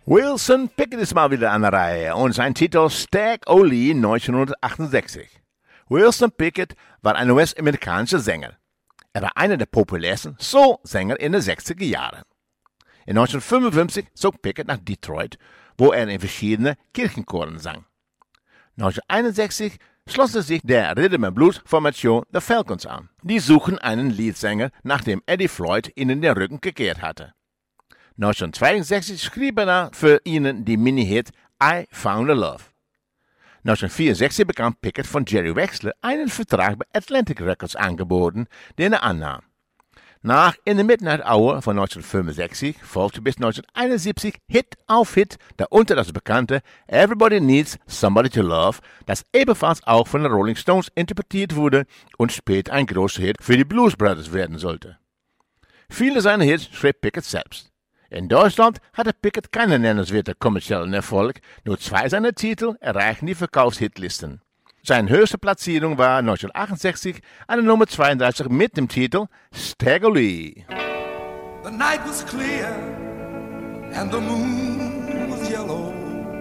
Wilson Pickett ist mal wieder an der Reihe und sein Titel Stag O'Lee 1968. Wilson Pickett war ein US-amerikanischer Sänger. Er war einer der populärsten Soul-Sänger in den 60er Jahren. In 1955 zog Pickett nach Detroit, wo er in verschiedenen Kirchenchoren sang. 1961 schloss er sich der Rhythm-and-Blues-Formation The Falcons an. Die suchen einen Leadsänger, nachdem Eddie Floyd ihnen den Rücken gekehrt hatte. 1962 schrieb er für ihnen die Mini-Hit I Found a Love. 1964 bekam Pickett von Jerry Wexler einen Vertrag bei Atlantic Records angeboten, den er annahm. Nach In the Midnight Hour von 1965 folgte bis 1971 Hit auf Hit, darunter das bekannte Everybody Needs Somebody to Love, das ebenfalls auch von den Rolling Stones interpretiert wurde und später ein großer Hit für die Blues Brothers werden sollte. Viele seiner Hits schrieb Pickett selbst. In Deutschland hatte Pickett keinen nennenswerten kommerziellen Erfolg, nur 2 seiner Titel erreichten die Verkaufshitlisten. Seine höchste Platzierung war 1968 eine Nummer 32 mit dem Titel Stag O'Lee. The night was clear and the moon was yellow.